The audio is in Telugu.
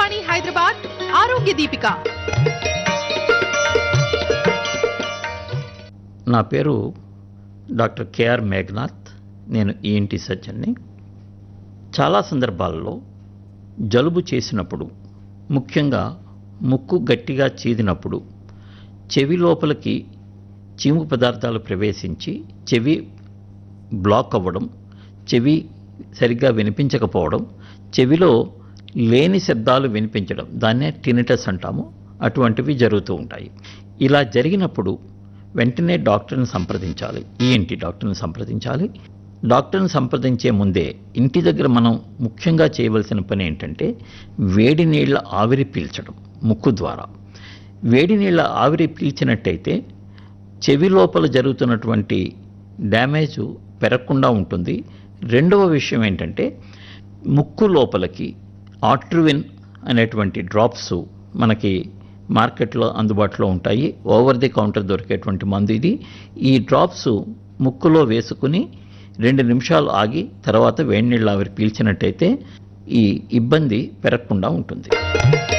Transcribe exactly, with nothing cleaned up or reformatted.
ఆకాశవాణి హైదరాబాద్ ఆరోగ్య దీపిక. నా పేరు డాక్టర్ కేఆర్ మేఘనాథ్. నేను ఈఎన్టీ సర్జన్ని. చాలా సందర్భాల్లో జలుబు చేసినప్పుడు, ముఖ్యంగా ముక్కు గట్టిగా చీదినప్పుడు, చెవి లోపలికి చీము పదార్థాలు ప్రవేశించి చెవి బ్లాక్ అవ్వడం, చెవి సరిగ్గా వినిపించకపోవడం, చెవిలో లేని శబ్దాలు వినిపించడం, దాన్నే టినిటస్ అంటాము, అటువంటివి జరుగుతూ ఉంటాయి. ఇలా జరిగినప్పుడు వెంటనే డాక్టర్ని సంప్రదించాలి, ఈఎన్టీ డాక్టర్ని సంప్రదించాలి. డాక్టర్ని సంప్రదించే ముందే ఇంటి దగ్గర మనం ముఖ్యంగా చేయవలసిన పని ఏంటంటే వేడి నీళ్ళ ఆవిరి పీల్చడం ముక్కు ద్వారా. వేడి నీళ్ళ ఆవిరి పీల్చినట్టయితే చెవి లోపల జరుగుతున్నటువంటి డ్యామేజు పెరగకుండా ఉంటుంది. రెండవ విషయం ఏంటంటే ముక్కు లోపలికి ఆట్రువిన్ అనేటువంటి డ్రాప్స్ మనకి మార్కెట్లో అందుబాటులో ఉంటాయి. ఓవర్ ది కౌంటర్ దొరికేటువంటి మందు ఇది. ఈ డ్రాప్స్ ముక్కులో వేసుకుని రెండు నిమిషాలు ఆగి తర్వాత వేడి నీళ్ళ ఆవిరి పీల్చినట్టయితే ఈ ఇబ్బంది పెరగకుండా ఉంటుంది.